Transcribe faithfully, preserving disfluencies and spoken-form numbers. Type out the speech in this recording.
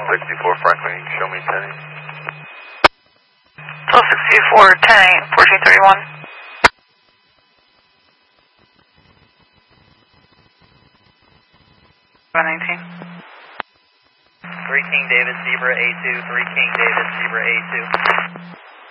sixty-four Franklin, show me ten eight. twelve sixty-four, ten eight, fourteen thirty-one. one nineteen. three King David, Zebra A two, three King David, Zebra A two.